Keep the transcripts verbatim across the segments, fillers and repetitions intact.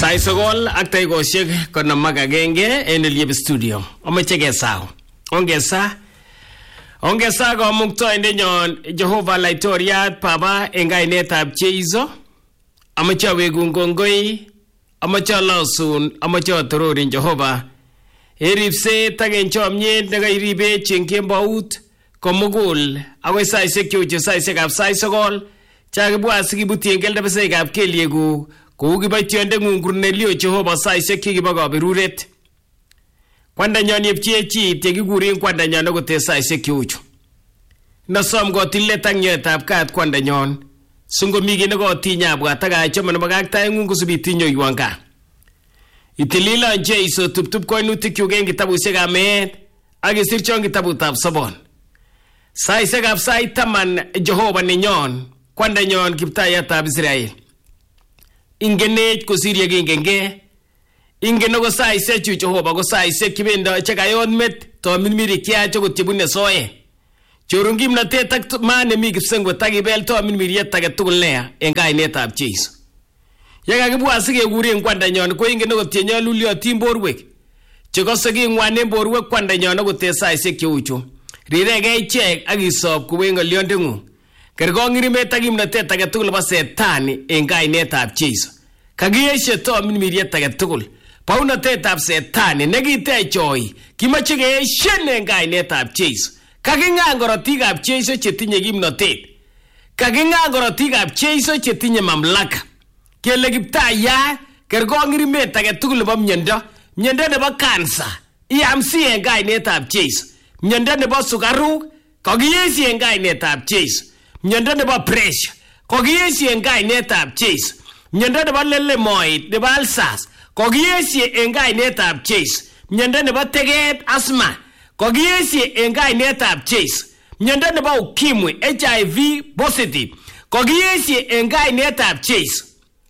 Sai sogol ak taikoshek konom ak agenge en Elieb studio. Omeche kesao. Ongesa. Ongesa komuktoindenyon Jehova Laitoriat Baba en kainetab Jeiso. Ameche awekun kongoi. Ameche alosun. Ameche atororin Jehova. Eripset ak en chomyet nekairibech en kembout komugul akoi saisiek cheuchu saisiekab sai sogol. Chakibwa sikibutien keldebesekab kelyekuk kou kiboitiondengung Cornelio Jehova saisiek chekibo kaberuret. Kwandanyon yepchiechit yekikuren kwandanyon akote saisiek cheuchu. Nasom kotilet ak nyoetab kat kwandanyon. Sungomi kit nekotinye abwat ak achome nebo kaktaengung kosibitinyoiwon gaa. Itililon Jeiso tuptup koinutikyuk en kitabusiekab meet ak isirchon kitabutab sobon. Saisiekab sait taman Jehova nenyon, kwandanyon Kiptayatab Israel. Ingenech kosir yekingenge. Ingen ko saisiek chu Jehova ko saisiek kibendo chekayot met tomirmiri kiach akot chebune soe. Chorun kimnotet ak maat nemi kipsengwet ak ibel tomirmiriet age tugul neya en kainetab Jeiso. Yekakibwa sikekuren kwandanyon ko ingen akot chenyoluliotin borwek chekose king'wan en borwek kwandanyon akot en saisiek cheuchu. Rirege ichek ak isob kou en ng'olyondeng'ung. Kerkong irimet ak kimnotet age tugul nebo setani en kainetab Jeiso. Kakiyeshe tomirmiriet age tugul. Paunotetab setani nekitechoi kimoche keeshen en kainetab Jeiso. Kaking'an korotikab Jeiso chetinye kimnotet. Kaking'an korotikab Jeiso chetinye mamlaka. Kele Kiptayat kerkong irimet age tugul nebo miondo. Miondo nebo kansa iamsi en kainetab Jeiso. Miondo nebo sukaruk kakiyeshe en kainetab Jeiso. Miondo nebo pressure kokiyeshe en kainetab Jeiso. Miondo nebo lelemoid nebo alsas kokiyeshe en kainetab Jeiso. Miondo nebo teget asma kokiyeshe en kainetab Jeiso. Miondo nebo ukimwi H I V positive kokiyeshe en kainetab Jeiso.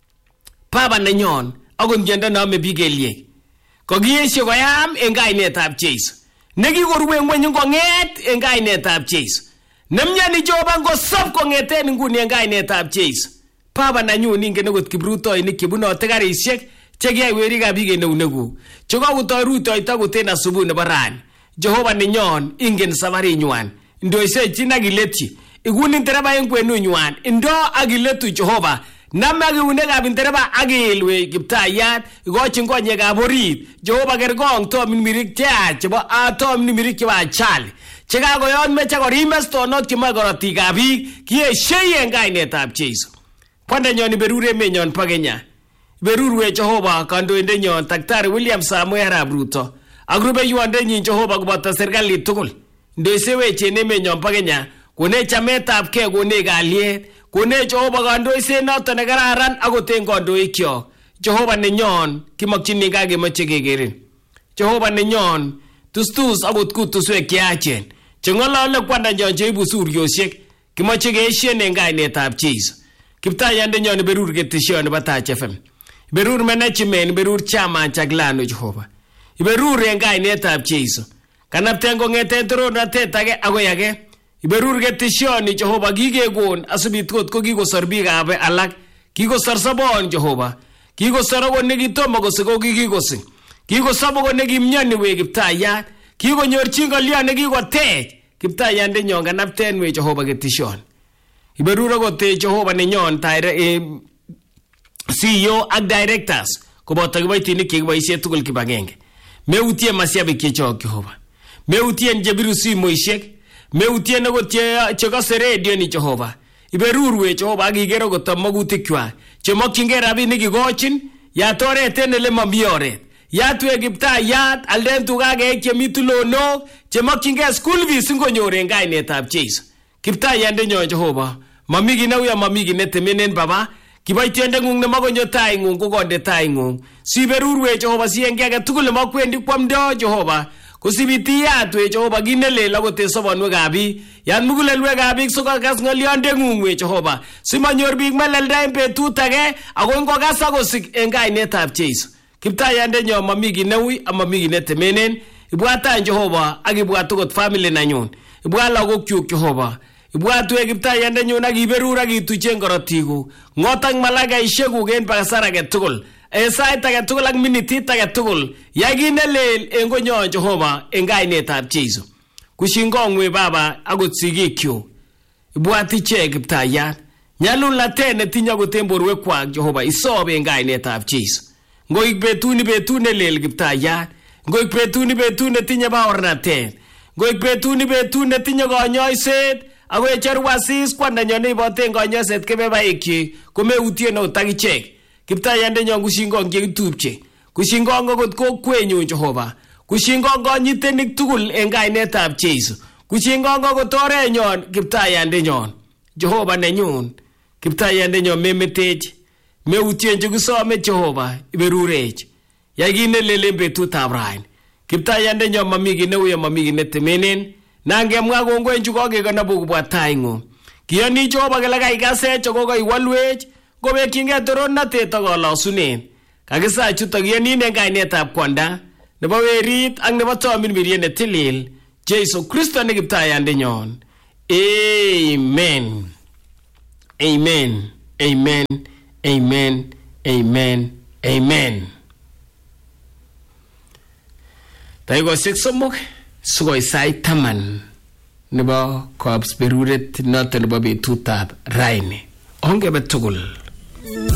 Baba nenyon akot miondo neome biik kelyek kokiyeshe koyam en kainetab Jeiso. Nekikorue ngweny ngong'et en kainetab Jeiso. Nemnyani Jehova ngosop kong'eten nguni en kainetab Jeiso. Baba nanyun ingen akot kiprutoinik chebunote karisiek chekiyai werikab biik en eunekuk chekakotoi rutoito koten asubuhi nebo rani. Jehova nenyon ingen sabarinywan. Ndoisechin ak iletyi. Ikunin ndereba en kwenunywan. Indo ak iletu Jehova. Nam ak eunekab ndereba ak ilwe Kiptayat. Ikochin konyekab orit. Jehova kerkong tomirmirik cheyach chebo tomirmirik chebo ajali. Chekakoyon meche korimestonot kimoe korotikab biik kiyeshei en kainetab Jeiso. Kwandanyon iberur emenyon bo Kenya. Iberurwe Jehova kandoindenyon Daktari William Samoei Arap Ruto. Ak rubeiwondenyin Jehova koboto serikalit tugul. Ndoisewech en emenyon bo Kenya. Konech chametabgei, konech kalyet. Konech Jehova kandoiset noton nekararan akot en kandoikyok. Jehova nenyon kimokyinigei ak kemoche kekerin. Jehova nenyon tustus akot kutuswek cheyachen cheng'olole kwandanyon cheibu suryosiek kimoche keeshen en kainetab Jeiso. Kiptayandenyon iberur ketesyon nebo Taach F M. Iberur management, iberur chama chaklano Jehova. Iberur en kainetab Jeiso. Kanapten kong'eten toronatet age akoi age. Iberur ketesyon Jehova kikekon asubit kot ko kikosor biikab alak. Kikosor sobon Jehova. Kikosor akot nekitomo kosiko kikikosi. Kikosop akot nekimnyoni we Kiptayat. Kikonyorchin ng'olyon nekikotech. Kiptayandenyon kanapten we Jehova ketesyon. Iberur akot Jehova nenyon C E O ak directors koboto kiboitinik chekiboisien tugul kibagenge. Meutien masiabik chechok Jehova. Meutien chebiru simoisiek. Meutien akot chekose redio ni Jehova. Iberurwe Jehova ak iker akot mogutikwak chemokyingei rabinik ikochin yat oret en ele momi oret. Yatwe Kiptayat alden tugage chemi tulonok chemokyingei school fees ngonyor en kainetab Jeiso. Kiptayandenyon Jehova mami kit neuya mami kit netemenen Baba. Kiboitiondeng'ung nemokonyo taing'ung kokonde taing'ung. Siberurwe Jehova siengi age tugul nemokwendi kwamdo Jehova. Kosibitiyatwe Jehova kit nelel akot en sobonwekab biik. Yan mugulelwekab biik sikokas ng'olyondeng'ung we Jehova. Simanyor biik melelda en betut age ako ngokas akosik en kainetab Jeiso. Kiptayandenyon mami kit neui ak mami kit netemenen. Ibwatan Jehova ak ibwat akot family nanyun. Ibwat lagokyuk Jehova. Ibwatwe Kiptayandenyon ak iberur ak ituchen korotikuk. Ng'ot ak malaikaisiekuk en kasar age tugul e sait age tugul ak minitit age tugul yaginelel en konyon Jehova en kainetab Jesu kushingongwe baba akot sigikyo ibwat ichek kiptayat nyalulatet netinye koten borwekwak Jehova isobe en kainetab Jesu ngoik betuni betune lel kiptayat ngoik betuni betune tinye baornatet ngoik betuni betune tinye konyoiset ako echer wasis kwanda nyone iboten konyoiset kebebaikyi komeutien no takichek kiptayande nyon kushingong kitupche kushingong akot kokwenyu Jehova kushingong konyitenik tugul en kainetab Jesu kushingong akot orenyon kiptayande nyon Jehova nenyun kiptayande nyon memetech meutien chukisome Jehova iberurech yaginelele betutab raini kiptayande nyon mami ki neuye mami ki netemenen nangemwa kongwen chukokekanabu kubwa taingung kiyoni Jehova kele kaikasech kokoiwalwech kobekyingei torornatet ak kalosunet kakisa chutok kiyonin en kainetab kwanda nebo werit ak nebo tomin mirie netilil Jesu Kristo ne kiptayande nyon. Amen. Amen. Amen. Amen. Amen. Amen. Taikoshek somok sukoi sait taman nebo koabs beruret noto nebo betutab raini. Ongebe tugul.